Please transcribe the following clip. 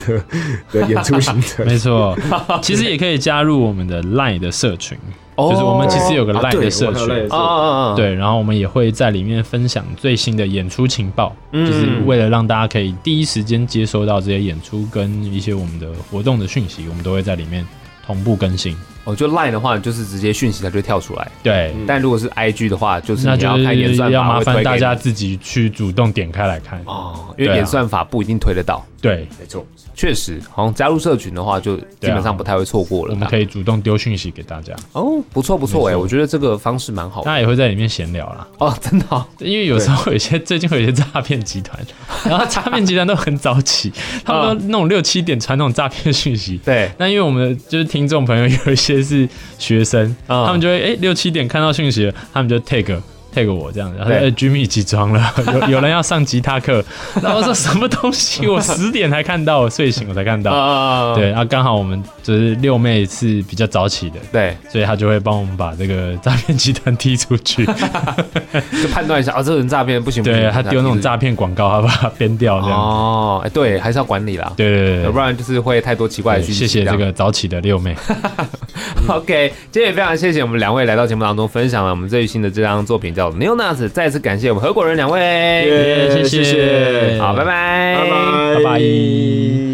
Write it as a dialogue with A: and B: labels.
A: 的演出行程。
B: 没错，其实也可以加入我们的 LINE 的社群。就是我们其实有个 LINE 的社群，对，然后我们也会在里面分享最新的演出情报，就是为了让大家可以第一时间接收到这些演出跟一些我们的活动的讯息，我们都会在里面同步更新。
C: 就 LINE 的话，就是直接讯息它就会跳出来。
B: 对，
C: 但如果是 IG 的话，就是你要看演算法，
B: 要麻烦大家自己去主动点开来看
C: 因为演算法不一定推得到。
B: 对，
A: 没错。
C: 确实，好像加入社群的话，就基本上不太会错过了。
B: 我们可以主动丢讯息给大家。
C: 不错不错我觉得这个方式蛮好的。
B: 大家也会在里面闲聊啦。
C: 真的
B: 因为有时候最近会有一些诈骗集团，然后诈骗集团都很早起，他们都那种6、7点传那种诈骗讯息。
C: 对。
B: 那因为我们的就是听众朋友有一些是学生，他们就会6、7点看到讯息了，他们就 tag 我这样子，然后Jimmy 起床了，有人要上吉他课，然后我说什么东西，我10点才看到，我睡醒我才看到，对，然后刚好我们就是六妹是比较早起的，
C: 对，
B: 所以他就会帮我们把这个诈骗集团踢出去，
C: 就判断一下这个人诈骗不行，
B: 对，他丢那种诈骗广告，他把它编掉这样，
C: 对，还是要管理啦，
B: 对，
C: 要不然就是会太多奇怪的讯息。
B: 谢谢这个早起的六妹。
C: OK， 今天也非常谢谢我们2位来到节目当中分享了我们最新的这张作品叫 Neonuts， 再次感谢我们合伙人2位，
B: 谢谢，
C: 好，拜拜，
B: 拜拜。